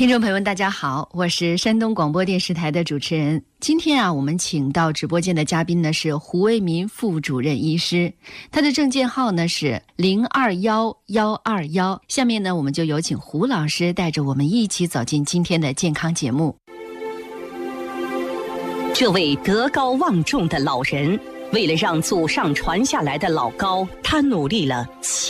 听众朋友们大家好，我是山东广播电视台的主持人。今天我们请到直播间的嘉宾呢是胡为民副主任医师，他的证件号呢是021121。下面呢我们就有请胡老师带着我们一起走进今天的健康节目。 这位德高望重的老人，为了让祖上传下来的老高，他努力了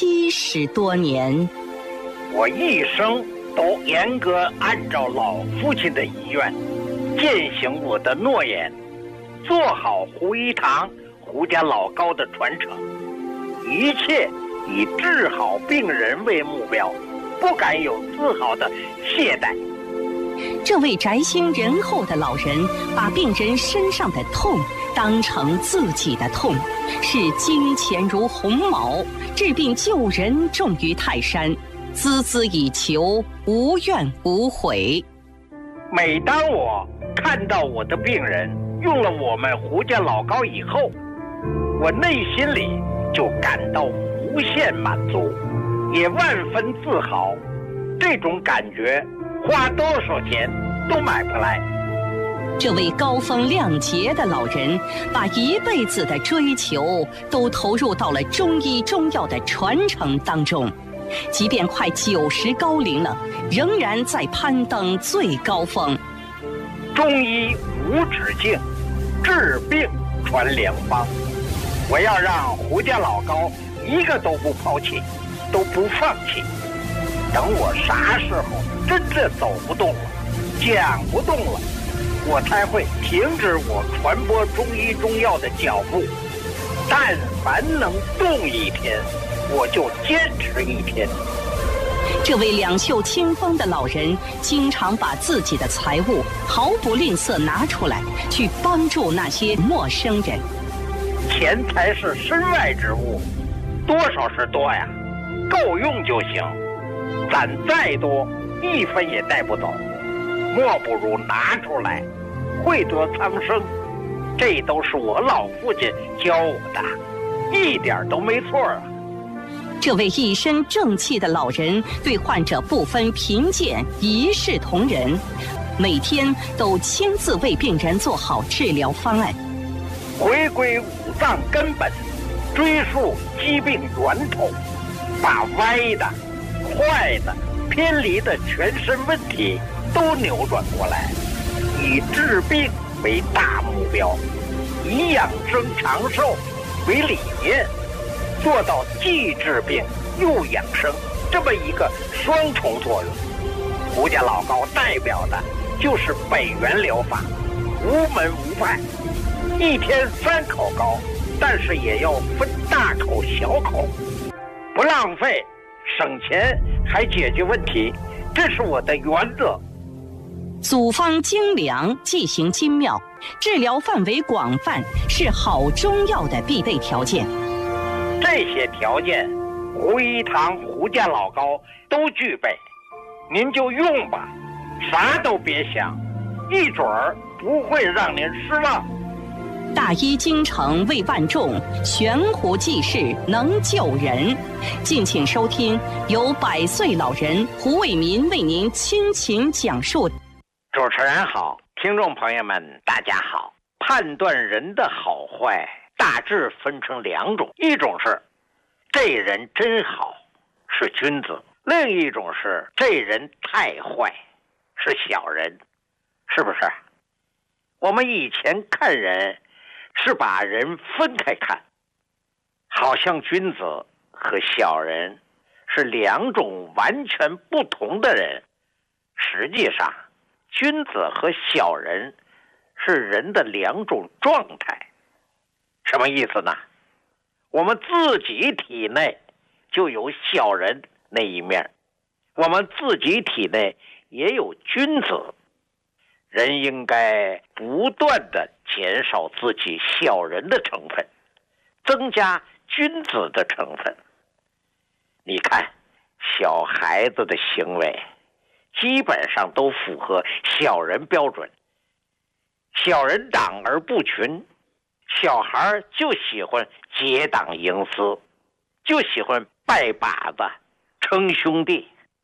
70多年。 我一生都严格按照老父亲的遗愿，践行我的诺言，做好胡一堂胡家老高的传承，一切以治好病人为目标，不敢有丝毫的懈怠。 这位宅心仁厚的老人，把病人身上的痛当成自己的痛，视金钱如鸿毛，治病救人重于泰山，孜孜以求，无怨无悔。 每当我看到我的病人用了我们胡家老高以后，我内心里就感到无限满足，也万分自豪。这种感觉花多少钱都买不来。 这位高风亮节的老人，把一辈子的追求都投入到了中医中药的传承当中，即便快90高龄了，仍然在攀登最高峰。 中医无止境，治病传良方。我要让胡家老高一个都不抛弃，都不放弃。等我啥时候真的走不动了，讲不动了，我才会停止我传播中医中药的脚步。但凡能动一天，我就坚持一天。 这位两袖清风的老人，经常把自己的财物毫不吝啬拿出来，去帮助那些陌生人。 钱财是身外之物，多少是多呀，够用就行。攒再多，一分也带不走，莫不如拿出来，惠得苍生。这都是我老父亲教我的，一点都没错啊。 这位一身正气的老人，对患者不分贫贱，一视同仁，每天都亲自为病人做好治疗方案， 回归五脏根本，追溯疾病源头，把歪的、坏的、偏离的全身问题都扭转过来，以治病为大目标，以养生长寿为理念，做到既治病又养生这么一个双重作用。胡家老高代表的就是北元疗法，无门无派，一天3口高，但是也要分大口小口，不浪费，省钱还解决问题，这是我的原则。 组方精良，剂型精妙，治疗范围广泛，是好中药的必备条件。 这些条件，胡一堂胡家老高都具备，您就用吧，啥都别想，一准儿不会让您失望。 大医精诚为万众，悬壶济世能救人。敬请收听由100岁老人胡为民为您倾情讲述。 主持人好，听众朋友们大家好。判断人的好坏大致分成2种，一种是这人真好，是君子；另一种是这人太坏，是小人，是不是？我们以前看人是把人分开看，好像君子和小人是2种完全不同的人。实际上，君子和小人是人的2种状态。什么意思呢？我们自己体内就有小人那一面，我们自己体内也有君子。人应该不断地减少自己小人的成分，增加君子的成分。你看，小孩子的行为基本上都符合小人标准。小人党而不群，小孩就喜欢结党营私，就喜欢拜把子称兄弟。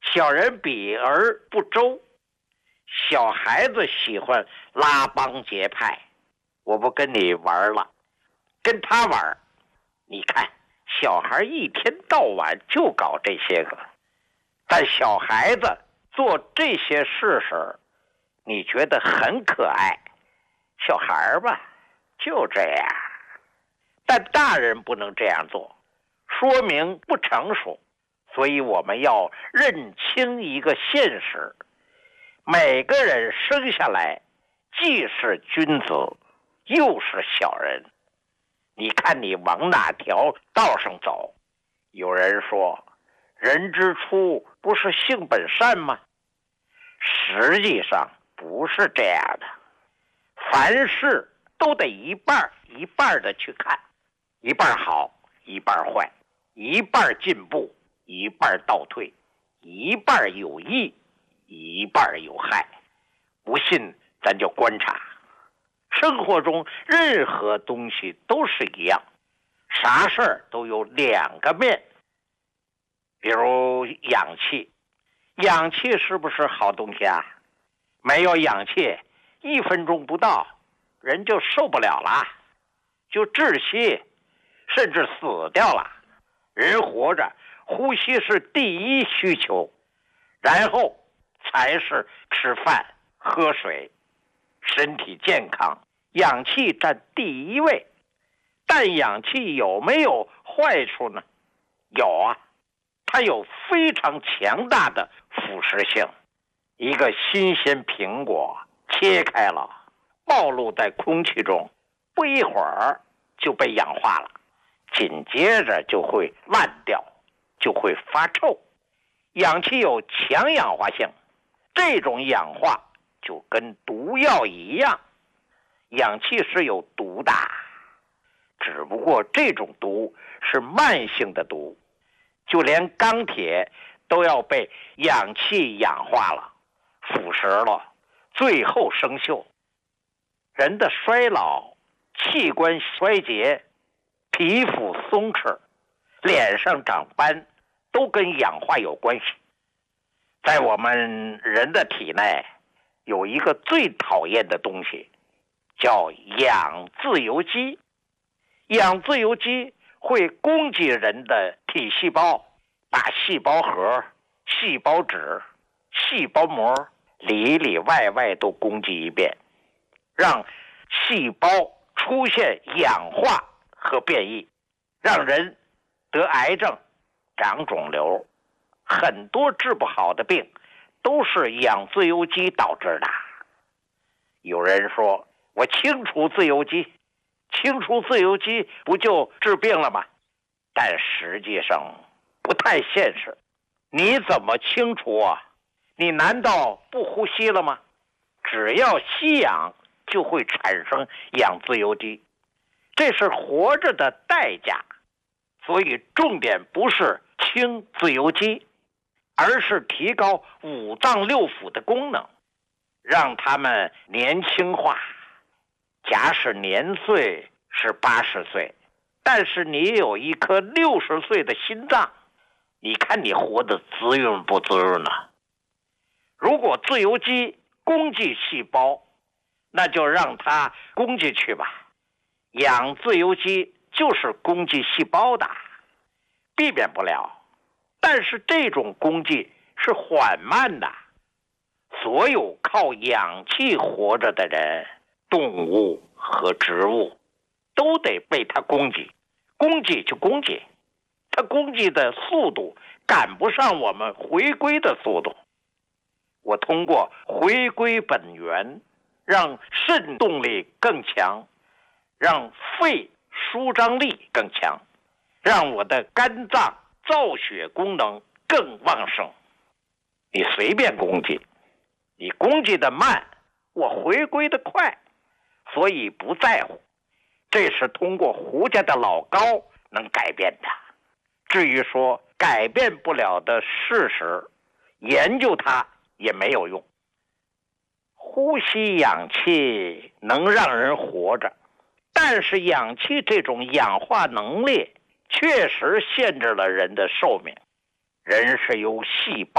小人比而不周，小孩子喜欢拉帮结派，我不跟你玩了，跟他玩。你看小孩一天到晚就搞这些个，但小孩子做这些事时你觉得很可爱，小孩吧就这样。但大人不能这样做，说明不成熟。所以我们要认清一个现实，每个人生下来既是君子又是小人。你看你往哪条道上走？有人说人之初不是性本善吗？实际上不是这样的，凡事都得一半一半的去看，一半好一半坏，一半进步一半倒退，一半有益一半有害。不信咱就观察，生活中任何东西都是一样，啥事儿都有两个面。比如氧气，氧气是不是好东西啊？没有氧气1分钟不到人就受不了了，就窒息甚至死掉了。人活着呼吸是第一需求，然后才是吃饭喝水，身体健康氧气占第一位。但氧气有没有坏处呢？有啊，它有非常强大的腐蚀性。一个新鲜苹果切开了，暴露在空气中，不一会儿就被氧化了，紧接着就会烂掉，就会发臭。氧气有强氧化性，这种氧化就跟毒药一样，氧气是有毒的，只不过这种毒是慢性的毒，就连钢铁都要被氧气氧化了，腐蚀了，最后生锈。人的衰老、器官衰竭、皮肤松弛、脸上长斑，都跟氧化有关系。在我们人的体内有一个最讨厌的东西，叫氧自由基。氧自由基会攻击人的体细胞，把细胞核、细胞质、细胞膜里里外外都攻击一遍，让细胞出现氧化和变异，让人得癌症、长肿瘤。很多治不好的病都是氧自由基导致的。有人说我清除自由基，清除自由基不就治病了吗？但实际上不太现实。你怎么清除啊？你难道不呼吸了吗？只要吸氧就会产生氧自由基，这是活着的代价。所以重点不是清自由基，而是提高五脏六腑的功能，让它们年轻化。假使年岁是80岁，但是你有一颗60岁的心脏，你看你活得滋润不滋润呢？如果自由基攻击细胞，那就让它攻击去吧。氧自由基就是攻击细胞的，避免不了。但是这种攻击是缓慢的，所有靠氧气活着的人，动物和植物，都得被它攻击。攻击就攻击，它攻击的速度赶不上我们回归的速度。我通过回归本源，让肾动力更强，让肺舒张力更强，让我的肝脏造血功能更旺盛。你随便攻击，你攻击的慢，我回归的快，所以不在乎。这是通过胡家的老高能改变的。至于说改变不了的事实，研究它也没有用。呼吸氧气能让人活着，但是氧气这种氧化能力确实限制了人的寿命。人是由细胞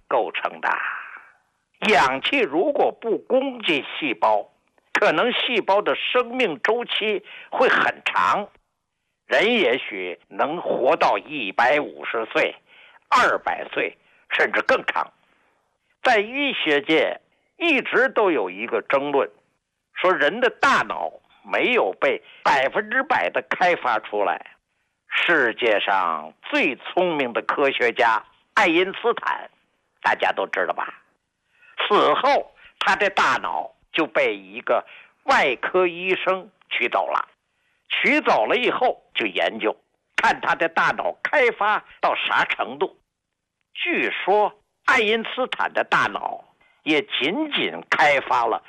构成的。氧气如果不攻击细胞，可能细胞的生命周期会很长，人也许能活到150岁、200岁，甚至更长。在医学界一直都有一个争论，说人的大脑没有被100%的开发出来。世界上最聪明的科学家爱因斯坦，大家都知道吧？死后他的大脑就被一个外科医生取走了，取走了以后就研究，看他的大脑开发到啥程度。据说爱因斯坦的大脑也仅仅开发了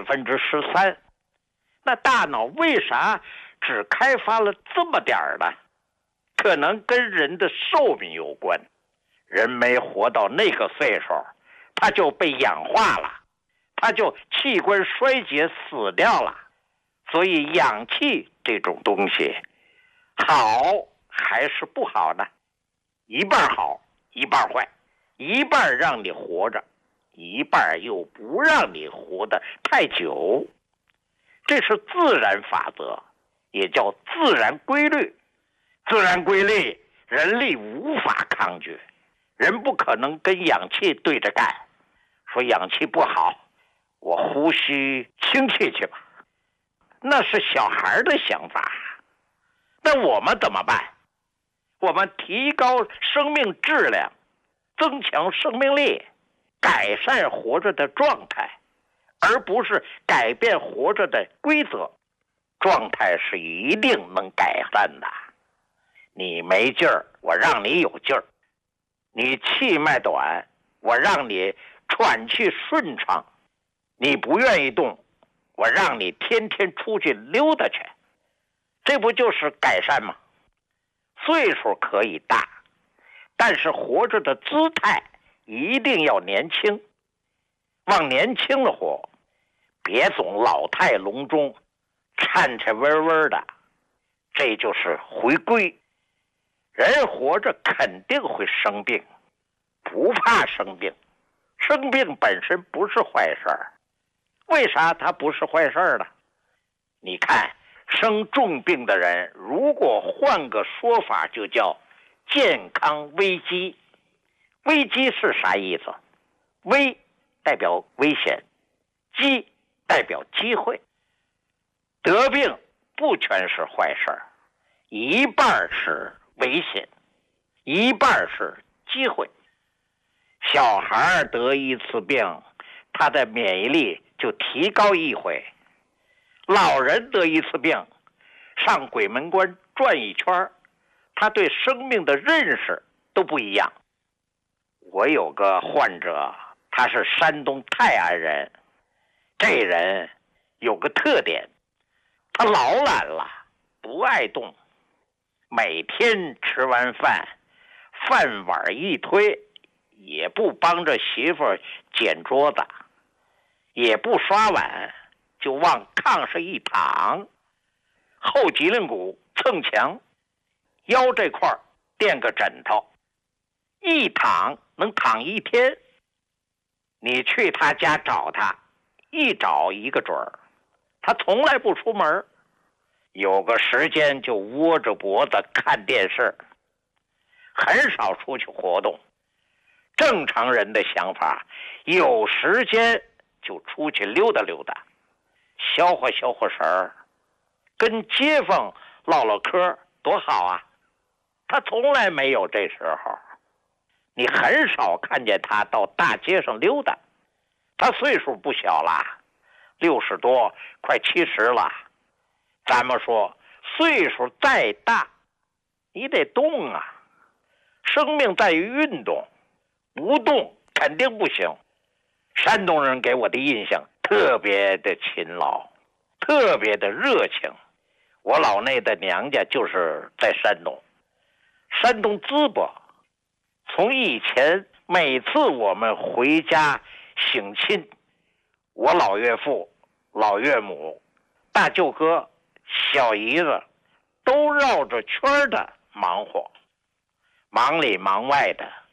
13%，那大脑为啥只开发了这么点儿呢？可能跟人的寿命有关，人没活到那个岁数，他就被氧化了，他就器官衰竭死掉了。所以氧气这种东西好还是不好呢？一半好一半坏，一半让你活着，一半又不让你活得太久。这是自然法则，也叫自然规律。自然规律人力无法抗拒，人不可能跟氧气对着干，说氧气不好，我呼吸氢气去吧，那是小孩的想法。那我们怎么办？我们提高生命质量，增强生命力，改善活着的状态，而不是改变活着的规则。状态是一定能改善的。你没劲儿，我让你有劲儿；你气脉短，我让你喘气顺畅；你不愿意动，我让你天天出去溜达去。这不就是改善吗？岁数可以大，但是活着的姿态一定要年轻，往年轻了活，别总老态龙钟，颤颤巍巍的，这就是回归。人活着肯定会生病，不怕生病，生病本身不是坏事儿。为啥它不是坏事儿呢？你看生重病的人，如果换个说法就叫健康危机。危机是啥意思？危代表危险，机代表机会。得病不全是坏事儿，一半是危险，一半是机会。小孩得一次病，他的免疫力就提高一回。老人得一次病，上鬼门关转一圈，他对生命的认识都不一样。我有个患者，他是山东泰安人，这人有个特点，他老懒了，不爱动，每天吃完饭，饭碗一推，也不帮着媳妇捡桌子，也不刷碗，就往炕上一躺，后脊梁骨蹭墙，腰这块垫个枕头，一躺能躺一天。你去他家找他，一找一个准儿，他从来不出门，有个时间就窝着脖子看电视，很少出去活动。正常人的想法，有时间就出去溜达溜达，消化消化神儿，跟街坊唠唠嗑多好啊。他从来没有这时候，你很少看见他到大街上溜达。他岁数不小了，60多快70了。咱们说岁数再大，你得动啊，生命在于运动，不动肯定不行。山东人给我的印象特别的勤劳，特别的热情。我老内的娘家就是在山东，山东淄博。从以前每次我们回家省亲，我老岳父、老岳母、大舅哥、小姨子都绕着圈的忙活，忙里忙外的，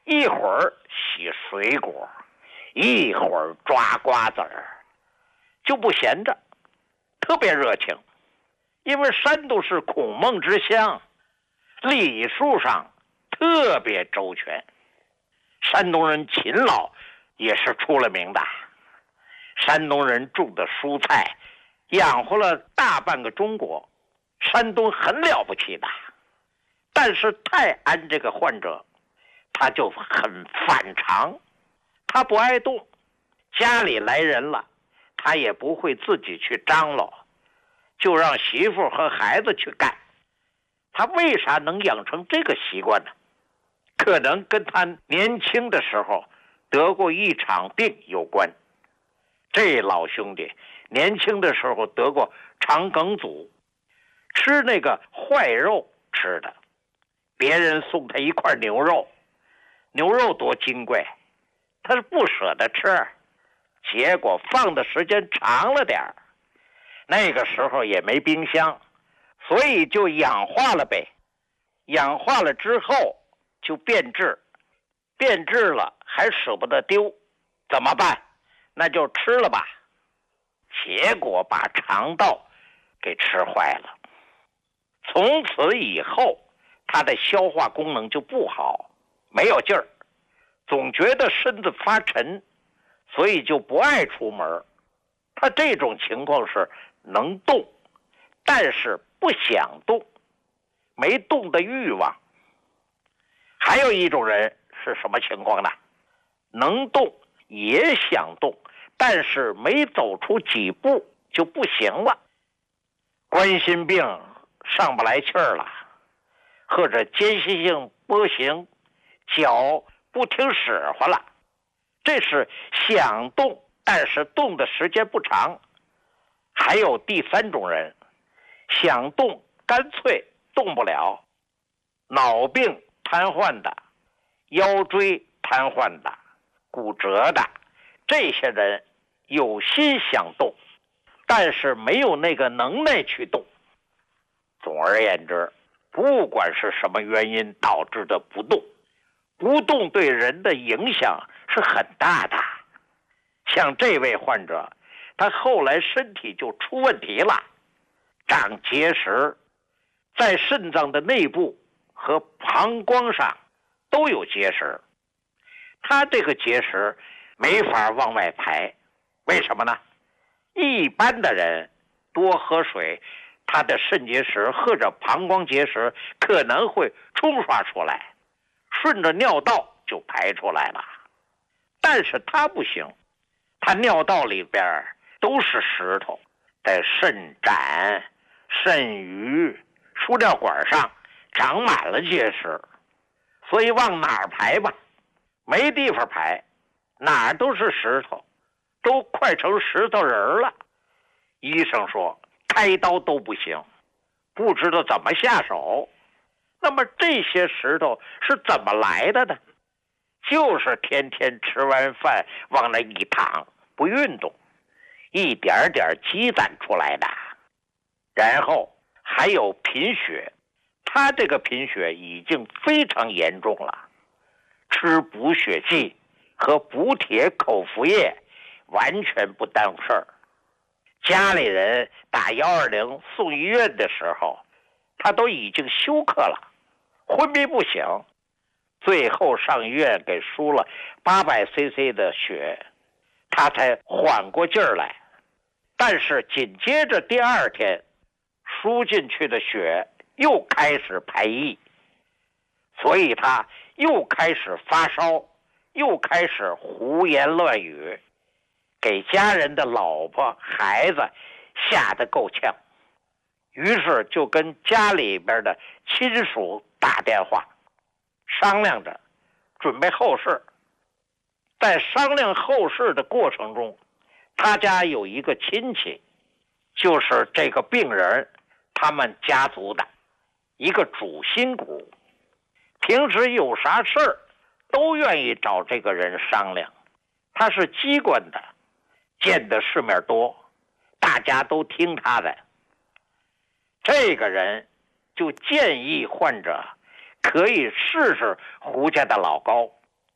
一会儿洗水果，一会儿抓瓜子儿，就不闲着，特别热情。因为山东是孔孟之乡，礼数上特别周全，山东人勤劳也是出了名的。山东人种的蔬菜养活了大半个中国，山东很了不起的。但是泰安这个患者他就很反常，他不爱动，家里来人了他也不会自己去张罗，就让媳妇和孩子去干。他为啥能养成这个习惯呢？可能跟他年轻的时候得过一场病有关。这老兄弟年轻的时候得过肠梗阻，吃那个坏肉吃的，别人送他一块牛肉，牛肉多金贵，他是不舍得吃，结果放的时间长了点儿，那个时候也没冰箱，所以就氧化了呗。氧化了之后就变质，变质了还舍不得丢，怎么办？那就吃了吧。结果把肠道给吃坏了，从此以后他的消化功能就不好，没有劲儿，总觉得身子发沉，所以就不爱出门。他这种情况是能动，但是不想动，没动的欲望。还有一种人是什么情况呢？能动也想动，但是没走出几步就不行了。冠心病上不来气儿了，或者间歇性跛行，脚不听使唤了，这是想动，但是动的时间不长。还有第三种人，想动干脆动不了，脑病瘫痪的，腰椎瘫痪的，骨折的，这些人有心想动，但是没有那个能耐去动。总而言之，不管是什么原因导致的不动，不动对人的影响是很大的。像这位患者，他后来身体就出问题了，长结石，在肾脏的内部和膀胱上都有结石。他这个结石没法往外排，为什么呢？一般的人多喝水，他的肾结石或者膀胱结石可能会冲刷出来，顺着尿道就排出来了。但是他不行，他尿道里边都是石头，在肾盏、肾盂、输尿管上长满了结石，所以往哪儿排吧？没地方排，哪儿都是石头，都快成石头人了。医生说开刀都不行，不知道怎么下手。那么这些石头是怎么来的呢？就是天天吃完饭往那一躺，不运动，一点点积攒出来的。然后还有贫血，他这个贫血已经非常严重了，吃补血剂和补铁口服液完全不当事儿。家里人打120送医院的时候，他都已经休克了，昏迷不醒，最后上医院给输了800cc 的血，他才缓过劲儿来。但是紧接着第二天，输进去的血又开始排异，所以他又开始发烧，又开始胡言乱语，给家人的老婆孩子吓得够呛。于是就跟家里边的亲属打电话商量着准备后事。在商量后事的过程中，他家有一个亲戚，就是这个病人他们家族的一个主心骨，平时有啥事儿都愿意找这个人商量。他是机关的，见的世面多，大家都听他的。这个人就建议患者可以试试胡家的老高，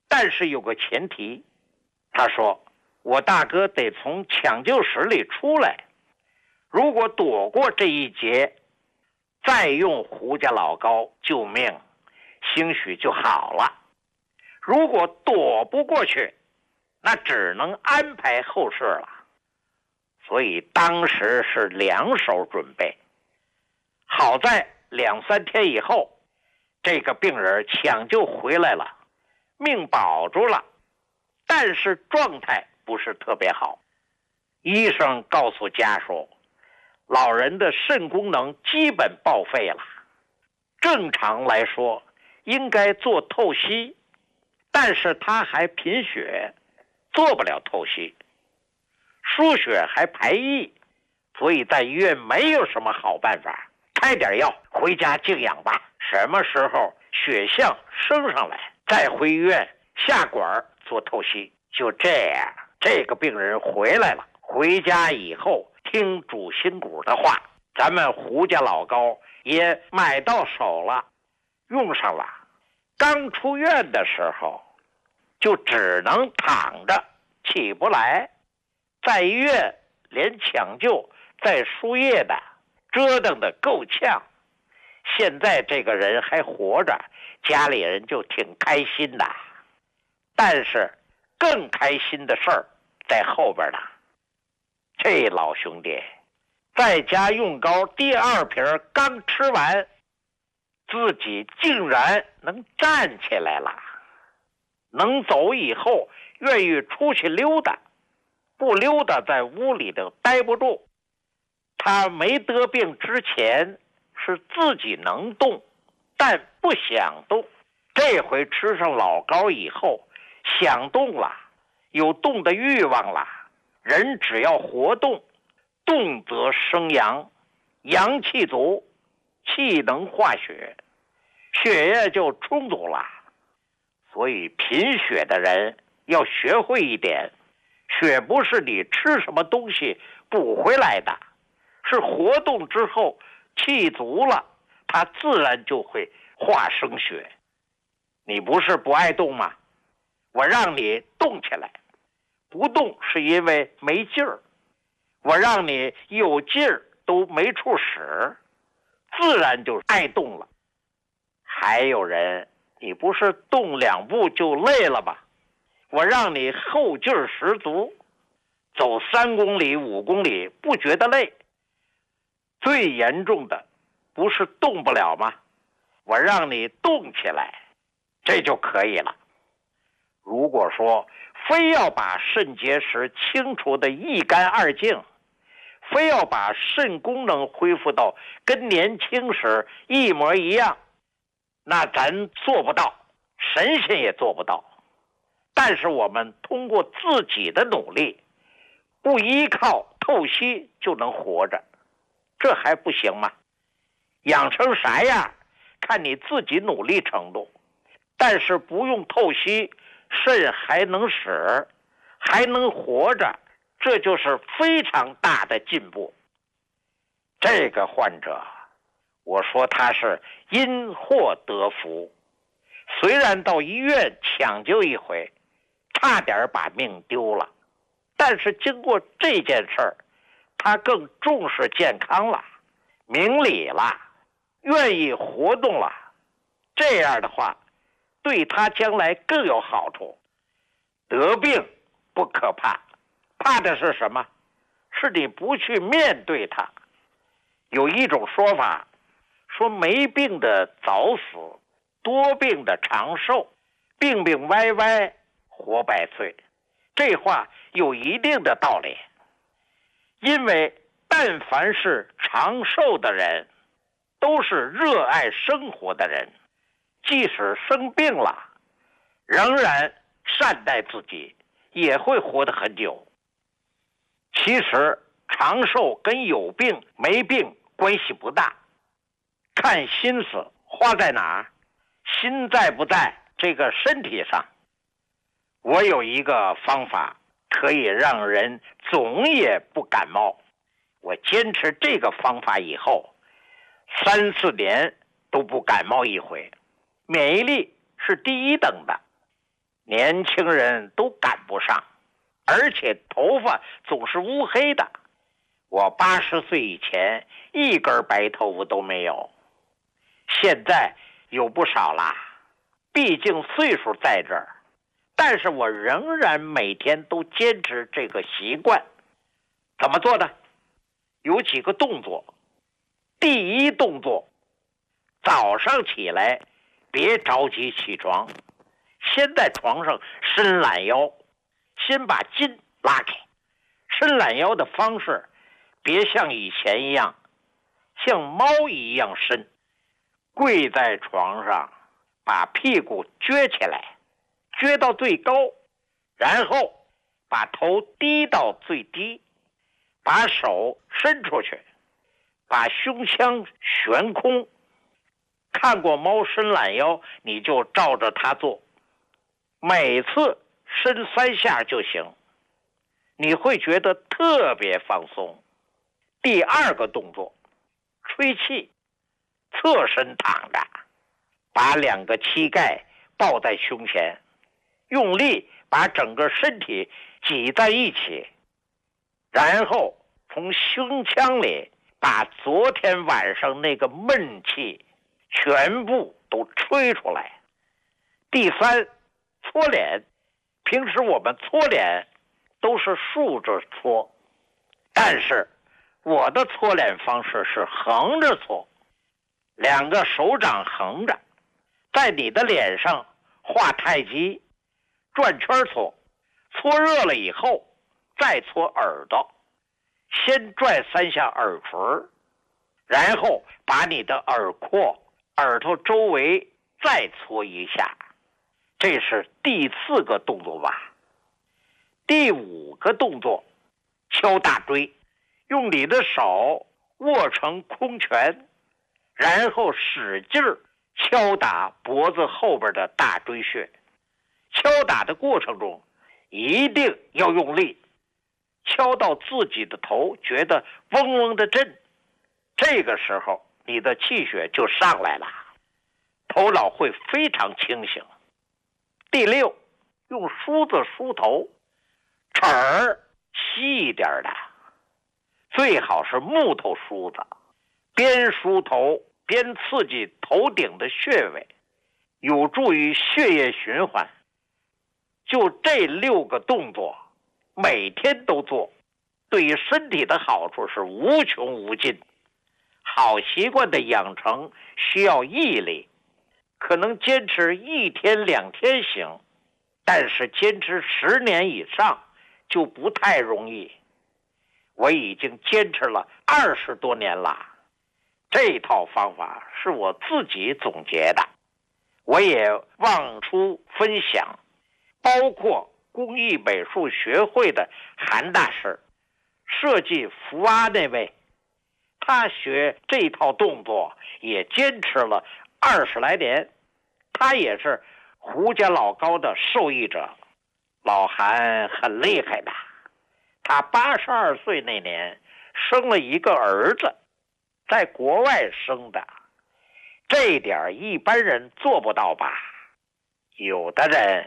但是有个前提，他说我大哥得从抢救室里出来，如果躲过这一劫，再用胡家老高救命，兴许就好了。如果躲不过去，那只能安排后事了。所以当时是两手准备。好在2、3天以后，这个病人抢救回来了，命保住了，但是状态不是特别好。医生告诉家属，老人的肾功能基本报废了，正常来说应该做透析，但是他还贫血，做不了透析，输血还排异，所以在医院没有什么好办法，开点药回家静养吧，什么时候血象升上来再回医院下管做透析。就这样，这个病人回来了，回家以后听主心骨的话，咱们胡家老高也买到手了，用上了。刚出院的时候就只能躺着起不来，在医院连抢救带输液的折腾得够呛。现在这个人还活着，家里人就挺开心的。但是更开心的事儿在后边呢。这老兄弟在家用膏第2瓶刚吃完，自己竟然能站起来了，能走以后愿意出去溜达，不溜达在屋里头待不住。他没得病之前是自己能动，但不想动。这回吃上老膏以后，想动了，有动的欲望了。人只要活动，动则生阳，阳气足，气能化血，血液就充足了。所以贫血的人要学会一点，血不是你吃什么东西补回来的，是活动之后气足了，它自然就会化生血。你不是不爱动吗？我让你动起来，不动是因为没劲儿，我让你有劲儿都没处使，自然就爱动了。还有人，你不是动2步就累了吗？我让你后劲儿十足，走3公里、5公里不觉得累。最严重的不是动不了吗？我让你动起来，这就可以了。如果说非要把肾结石清除的一干二净，非要把肾功能恢复到跟年轻时一模一样，那咱做不到，神仙也做不到。但是我们通过自己的努力，不依靠透析就能活着，这还不行吗？养成啥样看你自己努力程度，但是不用透析，肾还能使，还能活着，这就是非常大的进步。这个患者，我说他是因祸得福，虽然到医院抢救一回，差点把命丢了，但是经过这件事儿，他更重视健康了，明理了，愿意活动了。这样的话，对他将来更有好处。得病不可怕，怕的是什么？是你不去面对它。有一种说法，说没病的早死，多病的长寿，病病歪歪活100岁。这话有一定的道理，因为但凡是长寿的人，都是热爱生活的人，即使生病了，仍然善待自己，也会活得很久。其实长寿跟有病没病关系不大，看心思花在哪儿，心在不在这个身体上。我有一个方法可以让人总也不感冒，我坚持这个方法以后，3、4年都不感冒一回，免疫力是第1等的。 年轻人都赶不上，而且头发总是乌黑的。我80岁以前一根白头发都没有，现在有不少啦，毕竟岁数在这儿，但是我仍然每天都坚持这个习惯。怎么做的？有几个动作。第一动作，早上起来别着急起床，先在床上伸懒腰，先把筋拉开。伸懒腰的方式别像以前一样像猫一样伸，跪在床上把屁股撅起来，撅到最高，然后把头低到最低，把手伸出去，把胸腔悬空。看过猫伸懒腰，你就照着它做，每次伸3下就行，你会觉得特别放松。第二个动作，吹气，侧身躺着，把2个膝盖抱在胸前，用力把整个身体挤在一起，然后从胸腔里把昨天晚上那个闷气全部都吹出来。第三，搓脸。平时我们搓脸都是竖着搓，但是我的搓脸方式是横着搓，2个手掌横着，在你的脸上画太极，转圈搓，搓热了以后再搓耳朵，先转3下耳垂，然后把你的耳廓、耳朵周围再搓1下。这是第4个动作吧。第5个动作，敲大椎，用你的手握成空拳，然后使劲敲打脖子后边的大椎穴。敲打的过程中一定要用力，敲到自己的头觉得嗡嗡的震，这个时候你的气血就上来了，头脑会非常清醒。第6，用梳子梳头，齿儿细一点的，最好是木头梳子，边梳头边刺激头顶的穴位，有助于血液循环。就这6个动作每天都做，对于身体的好处是无穷无尽。好习惯的养成需要毅力，可能坚持1天2天行，但是坚持10年以上就不太容易。我已经坚持了20多年了，这套方法是我自己总结的，我也忘出分享，包括工艺美术学会的韩大师，设计福娃那位，他学这套动作也坚持了20来年，他也是胡家老高的受益者。老韩很厉害的，他82岁那年生了一个儿子，在国外生的，这点一般人做不到吧？有的人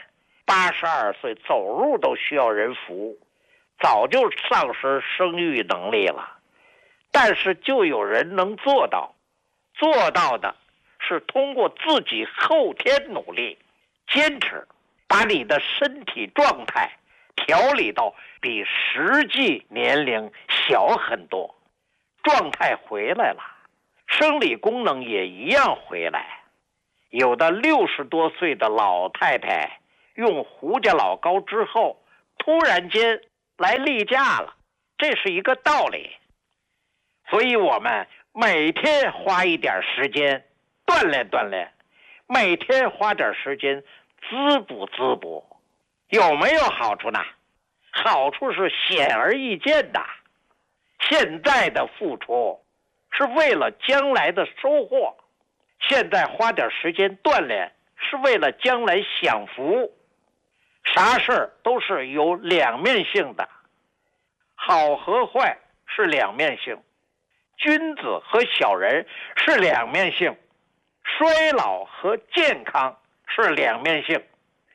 82岁走路都需要人扶，早就丧失生育能力了，但是就有人能做到，做到的是通过自己后天努力坚持，把你的身体状态调理到比实际年龄小很多，状态回来了，生理功能也一样回来。有的60多岁的老太太用胡家老高之后突然间来例假了，这是一个道理。所以我们每天花一点时间锻炼锻炼，每天花点时间滋补滋补，有没有好处呢？好处是显而易见的。现在的付出是为了将来的收获，现在花点时间锻炼是为了将来享福。啥事都是有两面性的，好和坏是两面性，君子和小人是两面性，衰老和健康是两面性，大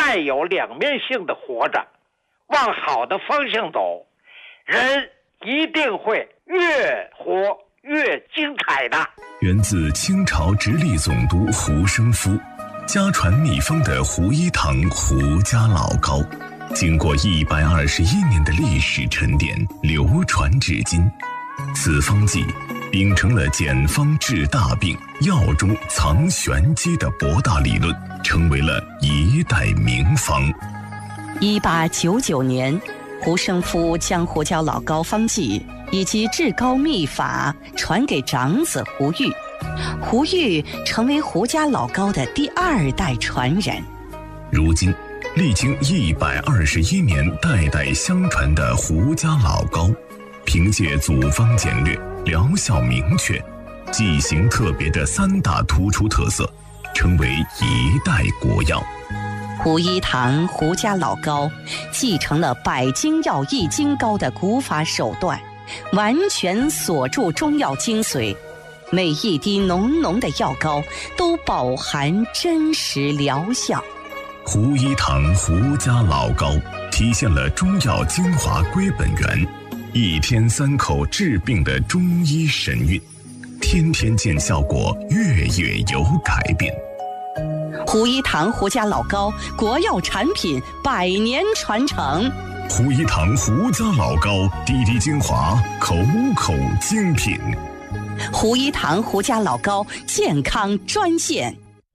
带有两面性的活着，往好的方向走，人一定会越活越精彩的。 源自清朝直隶总督胡生夫，家传秘方的胡一堂胡家老膏，经过121年的历史沉淀，流传至今。此方剂秉承了简方治大病、药中藏玄机的博大理论，成为了一代名方。 1899年，胡生夫将胡椒老膏方剂以及治膏秘法传给长子胡玉，胡玉成为胡家老膏的第2代传人。 如今，历经121年代代相传的胡家老膏，凭借组方简略、疗效明确、剂型特别的3大突出特色，成为一代国药。 胡一堂胡家老膏继承了百精药易筋膏的古法手段，完全锁住中药精髓，每一滴浓浓的药膏都饱含真实疗效。 胡一堂胡家老膏体现了中药精华归本源，一天3口治病的中医神韵，天天见效果，月月有改变。 胡一堂胡家老膏国药产品100年传承。 胡一堂胡家老膏滴滴精华，口口精品。 胡一堂胡家老膏健康专线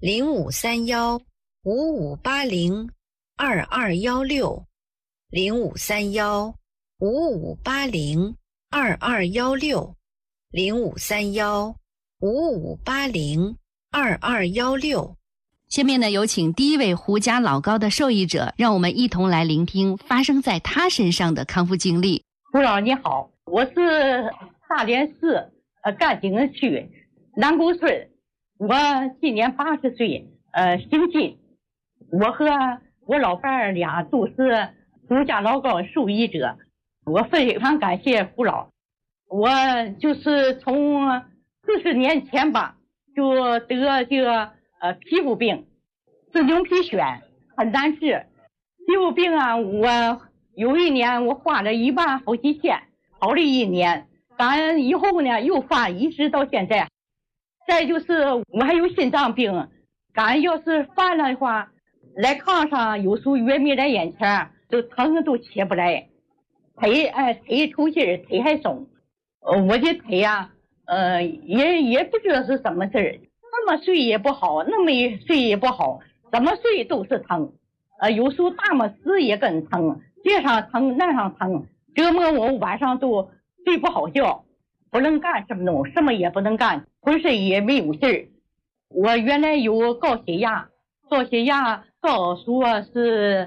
0531-5580-2216，0531-5580-2216。 下面呢，有请第一位胡家老膏的受益者，让我们一同来聆听发生在他身上的康复经历。 胡老你好，我是大连市干井区南沟村，我今年80岁，姓金。我和我老伴儿俩都是胡家老膏受益者，我非常感谢胡老。我就是从40年前吧，就得这个皮肤病，是牛皮癣，很难治。皮肤病啊，我有一年我花了1万好几千，好了1年，但以后呢又发，一直到现在。再就是我还有心脏病，敢要是犯了的话，来炕上有时候月没来眼前，都疼都起不来，腿抽筋儿，腿还松。我的腿呀，也不知道是什么事儿，那么睡也不好，那么睡也不好，怎么睡都是疼。有时候大拇指也跟疼，这上疼那上疼，折磨我晚上都睡不好觉，不能干什么东西，什么也不能干，浑身也没有劲儿。我原来有高血压高说是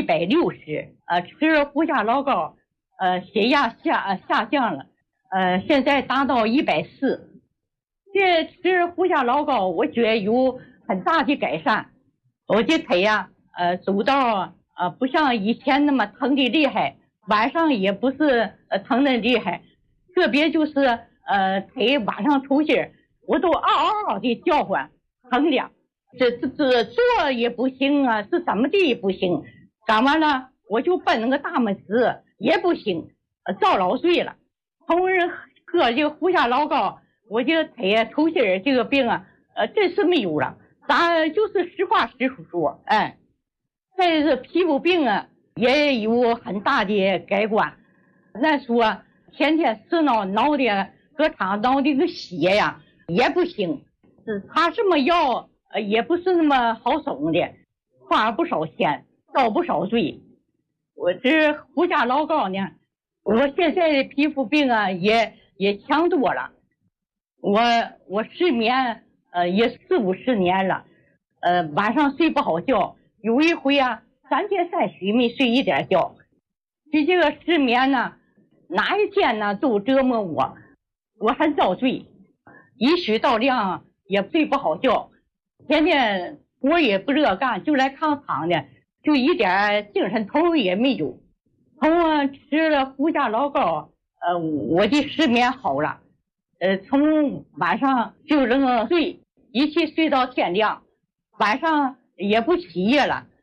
160，吃胡家老膏，血压下降了，现在达到140。这吃胡家老膏，我觉得有很大的改善。我的腿呀，走道不像以前那么疼的厉害，晚上也不是疼的厉害，特别就是腿晚上抽筋，我都嗷嗷的叫唤，疼的。这坐也不行啊，是怎么的也不行。干完了我就奔那个大拇指也不行，早老睡了。从喝这个胡家老膏，我这个腿抽筋这个病啊，真是没有了。咱就是实话实说，再是皮肤病啊，也有很大的改观。那说天天死挠的，搁场挠的个血呀，也不行。擦什么药也不是那么好松的，花不少钱，遭不少罪。我这胡家老膏呢，我现在的皮肤病啊也强多了。我失眠也40-50年了，晚上睡不好觉，有一回啊3天3宿没睡一点觉。这个失眠呢，哪一天呢都折磨我，我很遭罪，一宿到亮也睡不好觉，天天活也不乐干，就来炕躺的，就一点精神头也没有。从吃了胡家老膏，我的失眠好了，从晚上就能睡，一起睡到天亮，晚上也不起夜了。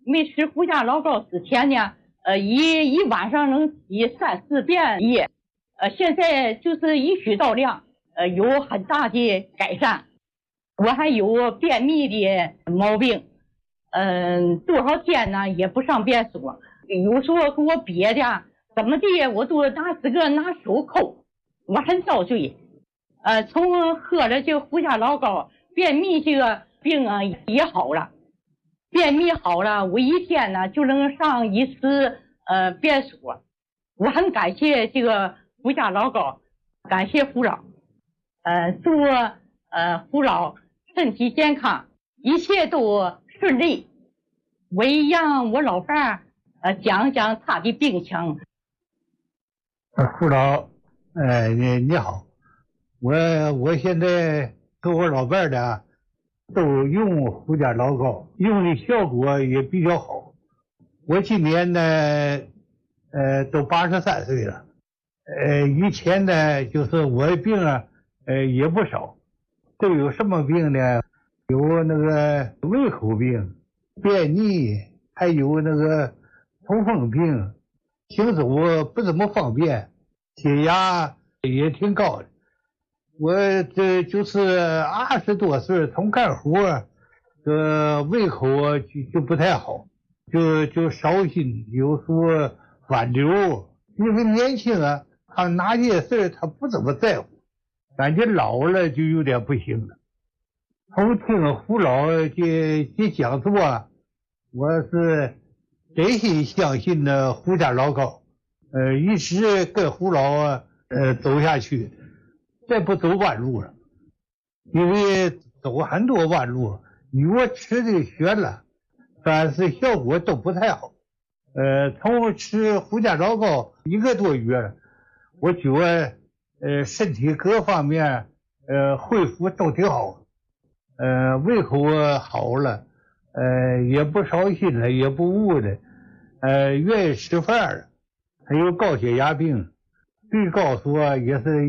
没吃胡家老膏之前呢，一晚上能洗3、4遍液，现在就是一举到量，有很大的改善。我还有便秘的毛病，多少天呢也不上便所，有时候给我憋的怎么地，我都拿手抠，我很遭罪。从喝了这个胡家老膏，便秘这个病啊也好了。便秘好了，我一天呢就能上1次便所。我很感谢这个胡家老膏，感谢胡老，祝胡老身体健康，一切都顺利。我也让我老伴讲讲他的病情。 胡老，你好，我现在和我老伴呢都用胡家老膏，用的效果也比较好。我今年呢，都83岁了。以前呢，就是我的病啊，也不少。都有什么病呢？有那个胃口病、便秘，还有那个痛风病，行走不怎么方便，血压也挺高的。我这就是20多岁，从干活，胃口就不太好，就烧心，有时候反流。因为年轻啊，他哪些事他不怎么在乎，感觉老了就有点不行了。从听胡老这讲座，我是真心相信的胡家老膏，一直跟胡老走下去。再不走弯路了，因为走很多弯路，你我吃的学了，但是效果都不太好。从吃胡家老膏1个多月了，我觉得身体各方面恢复都挺好，胃口好了，也不烧心了，也不饿的，愿意吃饭了。还有高血压病，最高说也是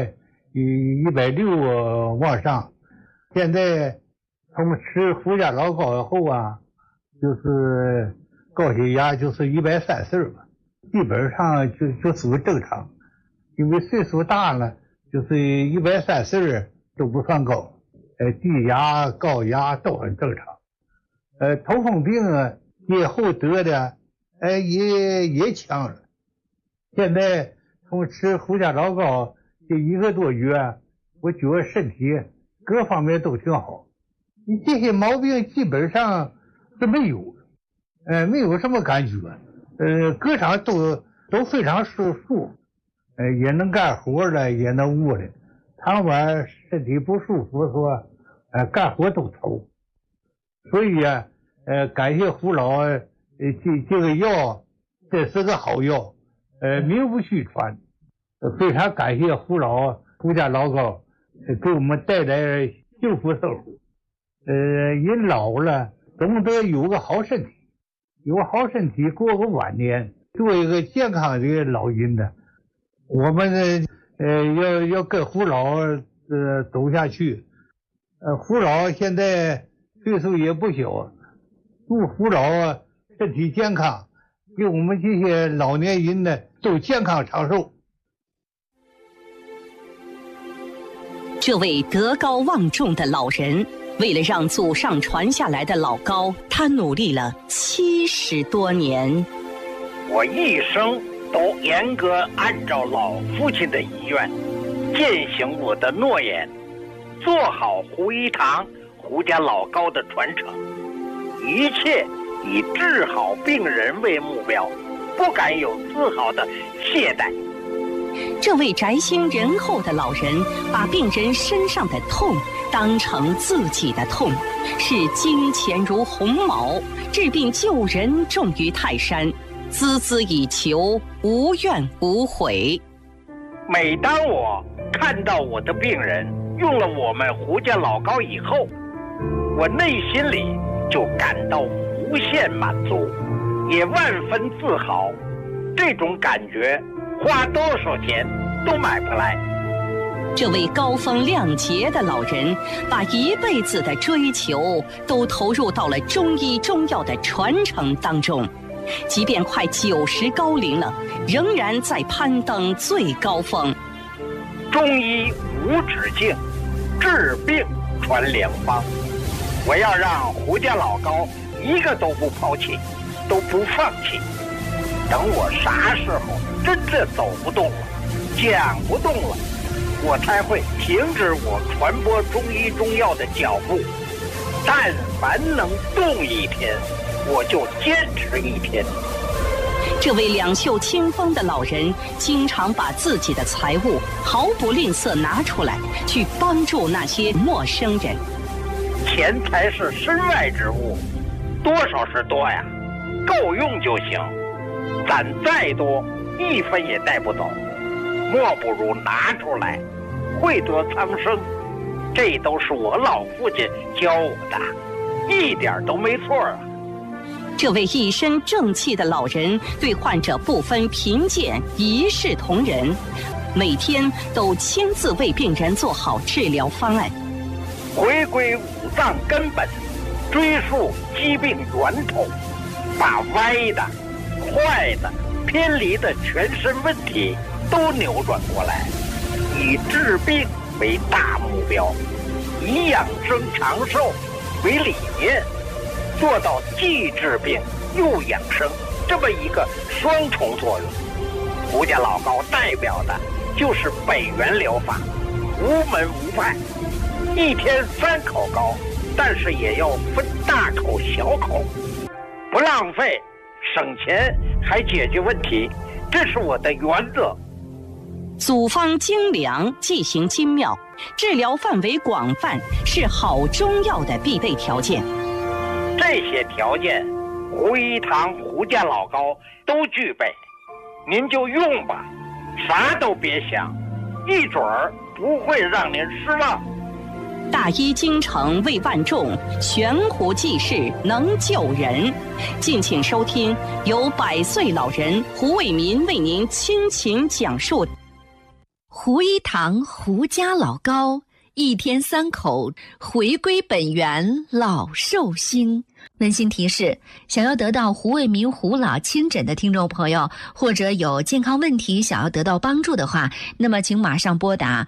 160往上。现在从吃胡家老膏以后啊，就是高血压就是130吧，基本上就属于正常。因为岁数大了，就是130都不算高，低压高压都很正常。痛风病啊，以后得的也强了。现在从吃胡家老膏这1个多月，我觉得身体各方面都挺好，你这些毛病基本上是没有，没有什么感觉，各上都非常舒服，也能干活了，也能悟了。倘晚身体不舒服说，干活都愁。所以啊，感谢胡老，这个药，这是个好药，名不虚传。非常感谢胡老胡家老膏给我们带来幸福生活。人老了总得有个好身体，有个好身体过个晚年，做一个健康的老人呢。我们要跟胡老走下去。胡老现在岁数也不小，祝胡老身体健康，给我们这些老年人呢都健康长寿。 这位德高望重的老人，为了让祖上传下来的老膏，他努力了70多年。 我一生都严格按照老父亲的遗愿，践行我的诺言，做好胡一堂胡家老膏的传承，一切以治好病人为目标，不敢有丝毫的懈怠。 这位宅心仁厚的老人，把病人身上的痛当成自己的痛，视金钱如鸿毛，治病救人重于泰山，孜孜以求，无怨无悔。 每当我看到我的病人用了我们胡家老膏以后，我内心里就感到无限满足，也万分自豪。这种感觉花多少钱都买不来。 这位高风亮节的老人，把一辈子的追求都投入到了中医中药的传承当中，即便快90高龄了，仍然在攀登最高峰。 中医无止境，治病传良方。我要让胡家老高一个都不抛弃，都不放弃。等我啥时候真的走不动了，讲不动了，我才会停止我传播中医中药的脚步。但凡能动一天，我就坚持一天。 这位两袖清风的老人，经常把自己的财物毫不吝啬拿出来，去帮助那些陌生人。 钱财是身外之物，多少是多呀，够用就行。攒再多，1分也带不走，莫不如拿出来，惠得苍生。这都是我老父亲教我的，一点都没错啊。 这位一身正气的老人，对患者不分贫贱，一视同仁，每天都亲自为病人做好治疗方案。 回归五脏根本，追溯疾病源头，把歪的、坏的、偏离的全身问题都扭转过来，以治病为大目标，以养生长寿为理念，做到既治病又养生这么一个双重作用。胡家老高代表的就是北元疗法，无门无派，一天3口高，但是也要分大口小口，不浪费，省钱还解决问题，这是我的原则。 组方精良，剂型精妙，治疗范围广泛，是好中药的必备条件。 这些条件，胡一堂胡家老高都具备，您就用吧，啥都别想，一准儿不会让您失望。 大医精诚为万众，悬壶济世能救人。敬请收听由100岁老人胡卫民为您倾情讲述。 胡一堂胡家老高，一天3口，回归本源，老寿星。温馨提示：想要得到胡卫民胡老亲诊的听众朋友，或者有健康问题想要得到帮助的话，那么请马上拨打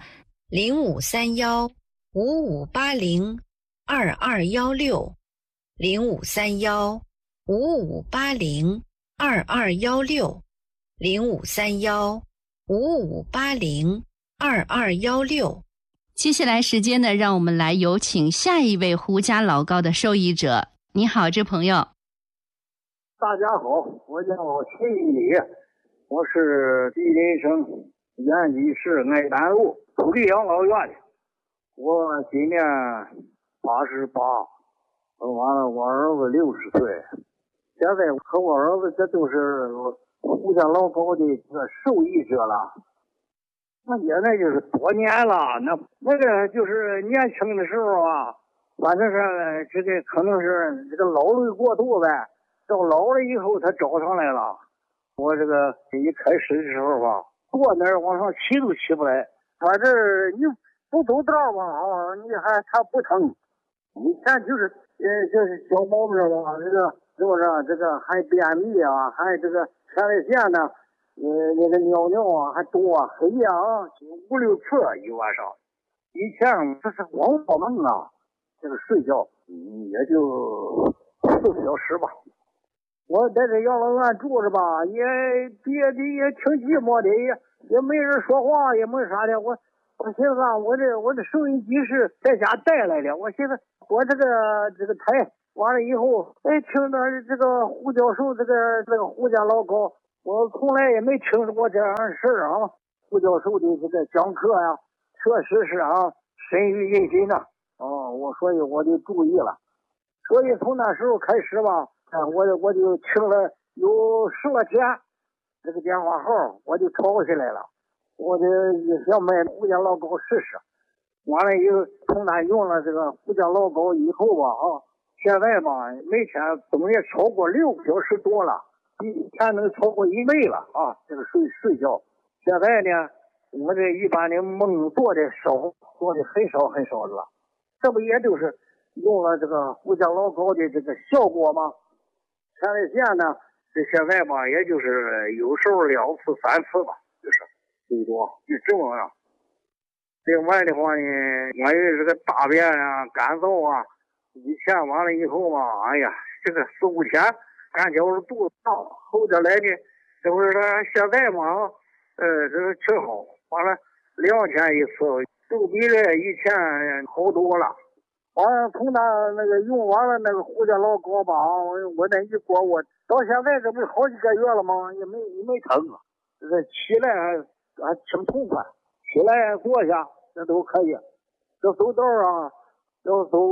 0531-5580-2216，0531-5580-2216。 接下来时间呢，让我们来有请下一位胡家老高的受益者。你好，这朋友。 大家好，我叫秦宇，我是吉林省延吉市爱丹路土地养老院的。我今年88，完了我儿子60岁。现在和我儿子这都是胡家老高的这个受益者了。那现在就是多年了，那个就是年轻的时候啊，反正是这个可能是这个劳累过度呗，到老了以后他找上来了。我这个一开始的时候吧，坐那儿往上骑都骑不来，反正你不走道吧，你还不疼。以前就是小毛病吧，这个是不是这个还便秘啊，还这个前列腺呢，那个尿啊还多黑啊，5、6次一晚上。以前这是光做梦啊，这个睡觉也就4个小时吧。我在这养老院住着吧，也别的也挺寂寞的，也没人说话，也没啥的。我寻思啊，我这收音机是在家带来的，我寻思我这个台完了以后，听到这个胡教授这个胡家老高，我从来也没听说过这样的事啊。胡教授的这个讲课呀，确实是深于人心呐。所以我就注意了。所以从那时候开始吧，我就听了有10来天，这个电话号我就抄下来了。我就想买胡家老高试试。完了以后，从那用了这个胡家老高以后吧，现在吧每天总也超过6个小时多了，以前能超过1倍了啊。这个睡觉，现在呢我这一般的焖做的少，做的很少很少的了。这不也就是用了这个胡椒老高的这个效果吗？前列腺呢，这现在吧，也就是有时候2次3次吧，就是最多就这么样。另外的话呢，关于这个大便啊、干燥啊，以前完了以后吧，哎呀，这个4、5天感觉我肚子胀，后边来的这不是现在嘛，这个挺好，完了2天一次，都比这以前好多了。完了，从那个用完了那个胡椒老高吧，我那一锅我到现在这不是好几个月了吗？也没疼，这个起来还挺痛快，起来坐下这都可以。这走道啊，要走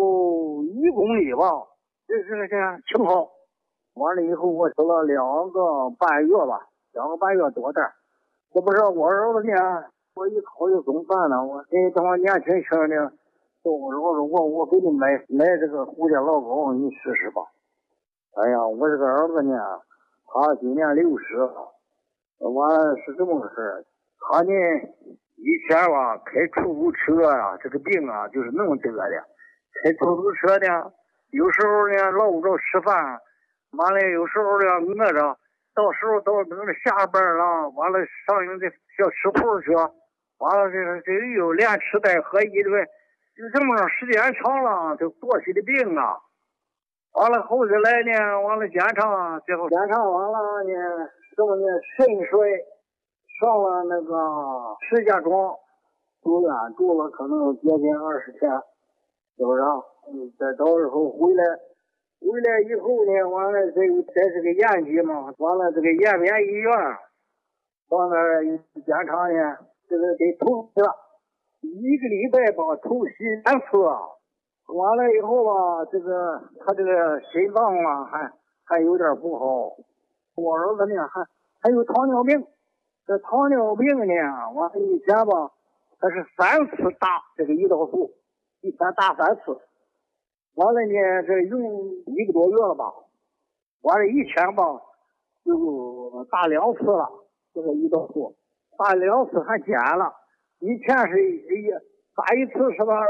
1公里吧，这挺好。完了以后我走了2个半月吧，2个半月多点。这不是我儿子呢，我一考虑怎么办呢？我给他们年轻的。我给你买这个胡椒老高，你试试吧。哎呀，我这个儿子呢，他今年60了，完了是这么个事儿。他呢以前吧开出租车啊，这个病啊就是那么得的。开出租车呢，有时候呢捞不着吃饭，完了有时候呢饿着，到时候到那个下班了，完了上人家小吃铺去，完了这又连吃带喝一顿。就这么时间长了，就多起的病啊。完了后来呢，完了检查，最后检查完了呢，这么呢肾衰，上了那个石家庄住院，住了可能接近20天，是不是？再到时候回来以后呢，完了这是个延期嘛，完了这个延边医院到那儿检查呢，这个给通了。1个礼拜吧，抽血2次，完了以后吧，他这个心脏啊还有点不好。我儿子呢还有糖尿病，这糖尿病呢，完了以前吧，他是3次打这个胰岛素，一天打3次。完了呢，这用1个多月了吧，完了一天吧就打2次了，这个胰岛素打2次还减了。以前是打一次是吧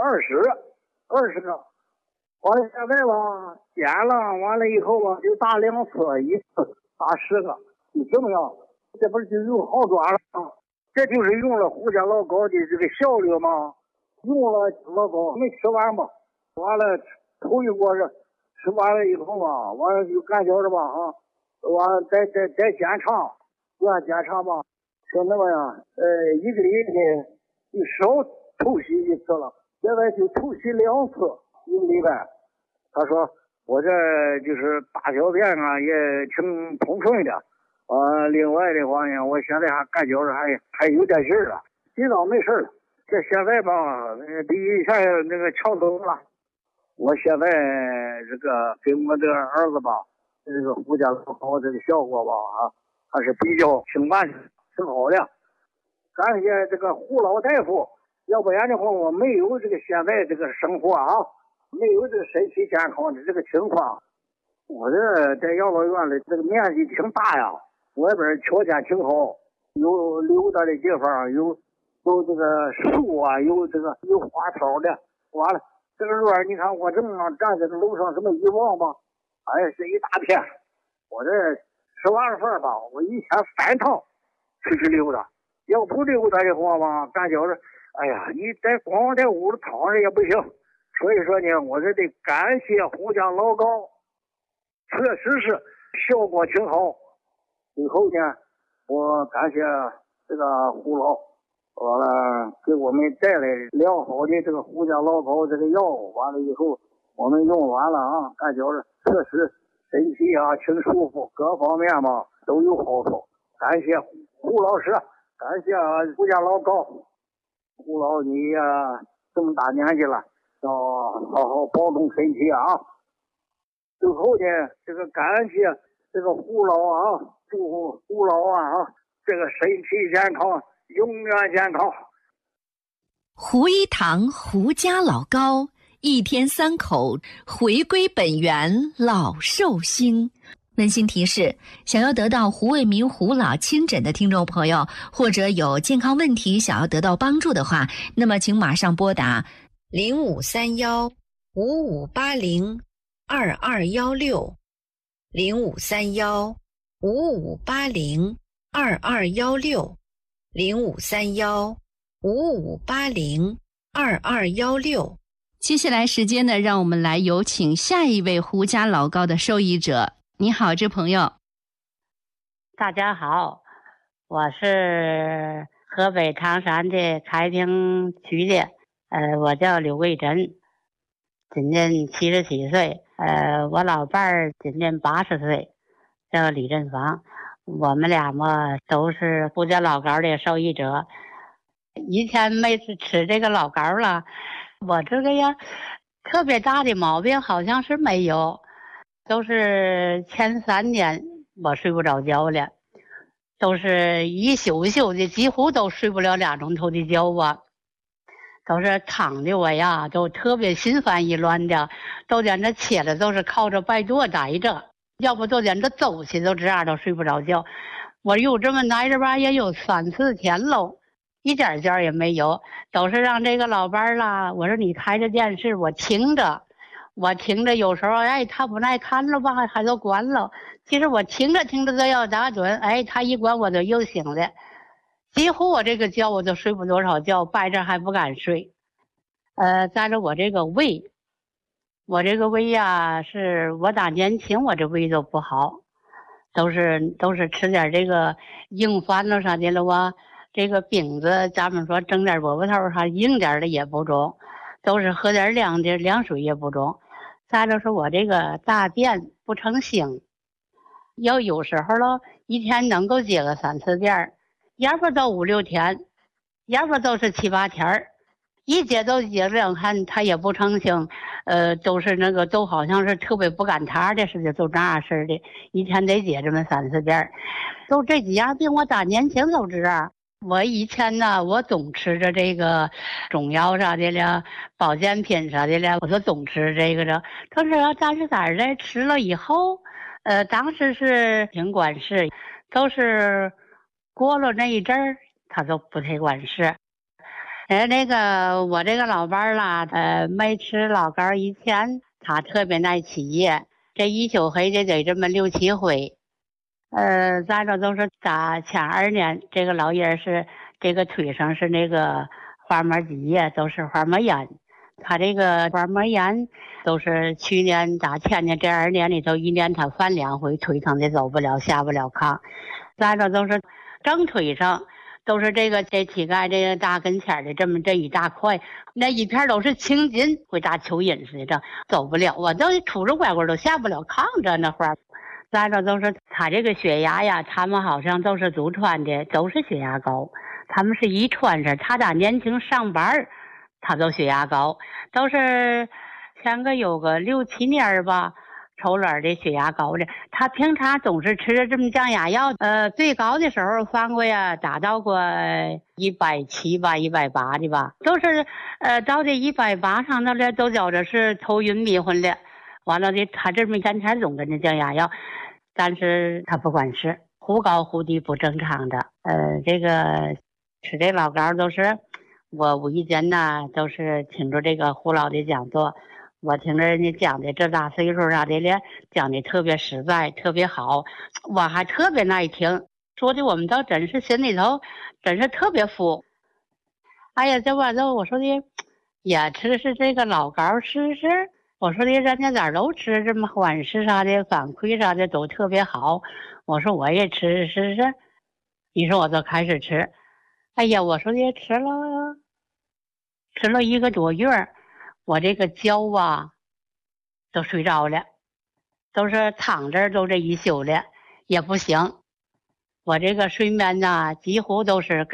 20个，完了现在吧减了，完了以后吧就打2次，一次打10个，就这么样，这不是就有好转了吗？这就是用了胡椒老高的这个效率嘛。用了老高没吃完吧，完了头一锅吃完了以后吧，完了就感觉着吧完了再检查，检查吧，说那么样1个礼拜就少透析1次了，现在就透析2次1个礼拜。他说我这就是大小便啊也挺通顺的，另外的话呢，我现在还感觉着还有点劲儿了，今早没事了。这现在吧比以前那个强多了。我现在这个给我这个儿子吧，这个胡椒老高这个效果吧还是比较挺完挺好的。感谢这个胡老大夫，要不然的话我没有这个现在这个生活没有这个身体健康的这个情况。我这在养老院里这个面积挺大呀，外边条件挺好，有溜达的地方，有这个树啊，有花草的。完了这个院你看我正站在楼上这么一望吧，哎呀是一大片。我这吃完了饭吧，我一天3趟出去溜达。要不溜达的话吧，感觉着，哎呀，你光在屋里躺着也不行。所以说呢，我这得感谢胡椒老高，确实是效果挺好。最后呢，我感谢这个胡老，完了给我们带来良好的这个胡椒老高这个药，完了以后我们用完了感觉着确实身体挺舒服，各方面嘛都有好处。感谢胡老师。感谢胡椒老高，胡老你这么大年纪了，要好好保重身体啊。最后呢，这个感谢这个胡老祝胡老这个身体健康，永远健康。 胡一堂胡家老高，1天3口，回归本源老寿星。 温馨提示：想要得到胡卫民胡老亲诊的听众朋友，或者有健康问题想要得到帮助的话，那么请马上拨打0531-5580-2216，0531-5580-2216。接下来时间呢，让我们来有请下一位胡家老高的受益者。你好，这朋友。 大家好，我是河北唐山的开平区的，我叫刘桂珍，今年77岁，我老伴儿今年80岁，叫李振芳。我们俩嘛都是胡家老高的受益者。以前每次吃这个老高了，我这个呀特别大的毛病好像是没有，都是前3年我睡不着觉了，都是一宿的，几乎都睡不了2钟头的觉啊，都是躺的我呀都特别心烦意乱的，都在那起来都是靠着被垛待着，要不都在那走起都这样都睡不着觉。我有这么待着吧也有3、4天喽，一点觉也没有，都是让这个老伴儿啦，我说你开着电视我听着，有时候他不爱看了吧他就关了，其实我听着都要打盹，他一关我就又醒了，几乎我这个觉我就睡不多少觉，掰着还不敢睡。再着我这个胃呀，是我打年轻我这胃都不好，都是吃点这个硬饭了啥的了哇，这个饼子咱们说蒸点饽饽头啥硬点的也不中，都是喝点凉水也不中。再就是我这个大便不成腥，有时候了一天能够解个3次便，要不都5、6天，要不都是7、8天，一解都解2看它也不成腥，都是那个都好像是特别不赶趟的似的，都这样似的，一天得解这么3、4遍，都这几样病我打年轻都知道。我以前呢，我总吃着这个中药啥的了，保健品啥的了，我就总吃这个着。但是咋的，吃了以后，当时是挺管事，都是过了那一阵儿，他就不太管事。那个我这个老伴儿啦，没吃老高以前，他特别爱起夜，这一宿黑的得这么6、7回。再着都是打前2年，这个老爷是这个腿上是那个滑膜积液，都是滑膜炎。他这个滑膜炎都是去年打前年这2年里头1年他犯2回，腿疼的走不了下不了炕。再着都是正腿上都是这膝盖这个大跟前的这一大块，那一片都是青筋，会大蚯蚓似的，走不了，我都杵着拐棍都下不了炕着那会儿。再着都是他这个血压呀，他们好像都是祖传的，都是血压高，他们是遗传着，他打年轻上班他都血压高，都是前个有个6、7年吧，抽卵的血压高的，他平常总是吃着这么降压药，最高的时候放过呀，达到过170吧，180的吧，都是到这180上头了，都觉着是头晕迷昏的，完了的他这么3天总跟着降压药，但是他不管事，忽高忽低不正常的。这个吃这老高都是我无意间呢，都是听着这个胡老的讲座，我听着人家讲的这大岁数啥的了，讲的特别实在，特别好，我还特别爱听，说的我们倒真是心里头真是特别服。哎呀，这玩意儿我说的也吃是这个老高试试。我说的人家咋都吃这么缓释啥的反馈啥的都特别好，我说我也吃试试，你说我就开始吃，哎呀，我说的吃了1个多月，我这个觉啊都睡着了，都是躺着都这一宿了也不行，我这个睡眠呐几乎都是